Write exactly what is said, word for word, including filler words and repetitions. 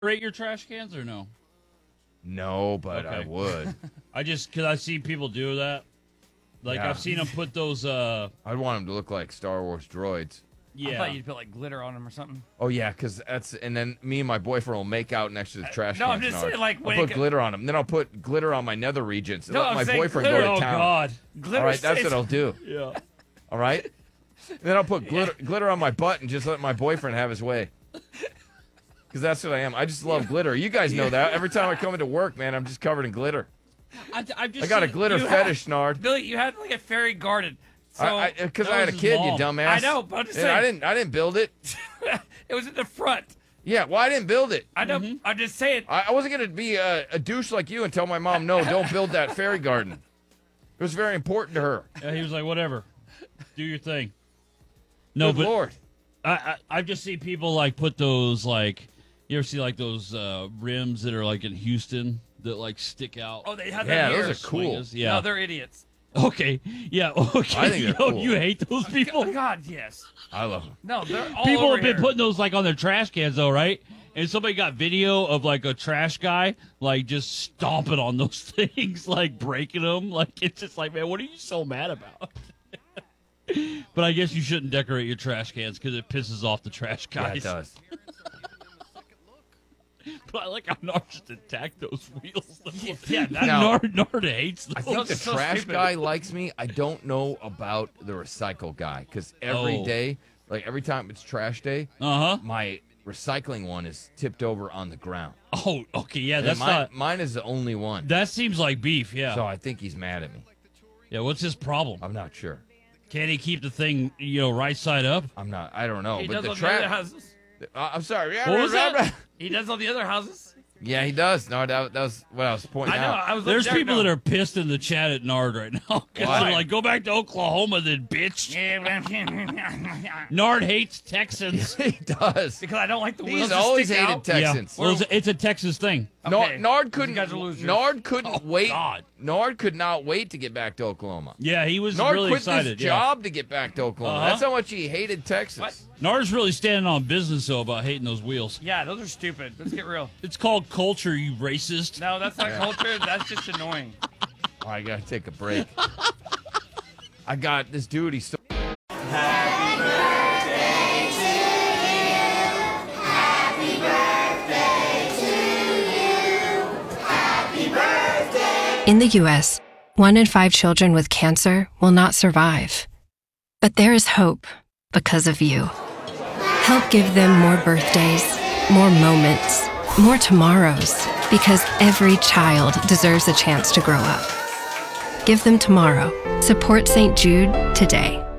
Rate your trash cans or no? No, but Okay. I would. I just because I see people do that. Like Yeah. I've seen them put those. uh I'd want them to look like Star Wars droids. Yeah. I thought you'd put like glitter on them or something. Oh yeah, because that's and then me and my boyfriend will make out next to the trash no, cans. I'm just Nard. saying, like, when I'll it put co- glitter on them. Then I'll put glitter on my nether regions. And No, let I'm my saying boyfriend glitter. go to Oh town. God. Glitter All right, that's stays- what I'll do. Yeah. All right. And then I'll put glitter glitter on my butt and just let my boyfriend have his way. Because that's what I am. I just love glitter. You guys know that. Every time I come into work, man, I'm just covered in glitter. I, I'm just I got a saying, glitter you fetish, had, Nard. Billy, you had like a fairy garden. So Because I, that I had a was his kid, you mom. dumbass. I know, but I'm just And I saying. didn't. I didn't build it. It was in the front. Yeah, well, I didn't build it. I know. Mm-hmm. I'm just saying. I, I wasn't gonna be a, a douche like you and tell my mom, no, don't build that fairy garden. It was very important to her. Yeah, he was like, whatever, do your thing. No, Good but Lord. I, I I've just seen people like put those like you ever see like those uh, rims that are like in Houston that like stick out. Oh, they had Yeah, that those here. are cool. Swingers? Yeah. No, they're idiots. Okay. Yeah. Okay. I think they're Yo, cool. you hate those people. Oh God, yes. I love them. No, they're all People over have been here. putting those like on their trash cans though, right? And somebody got video of like a trash guy like just stomping on those things, like breaking them. Like it's just like, man, what are you so mad about? But I guess you shouldn't decorate your trash cans because it pisses off the trash Yeah, guys. it does. But I like how Nard just attacked those wheels. Yeah, that, Now- Nard, Nard hates those. I think Those the are so trash stupid. guy likes me. I don't know about the recycle guy because every Oh. day, like every time it's trash day, Uh huh. my recycling one is tipped over on the ground. Oh, okay. Yeah, And that's mine, not. mine is the only one. That seems like beef. Yeah. So I think he's mad at me. Yeah. What's his problem? I'm not sure. Can he keep the thing, you know, right side up? I'm not. I don't know. he but does the on the other trash. houses. I'm sorry. What was that? He does on the other houses. Yeah, he does. No, that, that was what I was pointing I know. out. I was. There's looking people there, that are pissed in the chat at Nard right now because Why? they're like, "Go back to Oklahoma, then, bitch." no. Nard hates Texans. he does. because I don't like the wheels. He's to always stick hated out. Texans. Yeah, well, it's, a, it's a Texas thing. Nard, Okay. Nard couldn't. You guys are losers. Nard couldn't Oh, wait. God. Nard could not wait to get back to Oklahoma. Yeah, he was Nard really quit excited. this yeah. job to get back to Oklahoma. Uh-huh. That's how much he hated Texas. What? Nard's really standing on business though about hating those wheels. Yeah, those are stupid. Let's get real. It's called culture, you racist. No, that's not culture. That's just annoying. Oh, I gotta take a break. I got this dude. He's so. In the U S, one in five children with cancer will not survive. But there is hope because of you. Help give them more birthdays, more moments, more tomorrows, because every child deserves a chance to grow up. Give them tomorrow. Support Saint Jude today.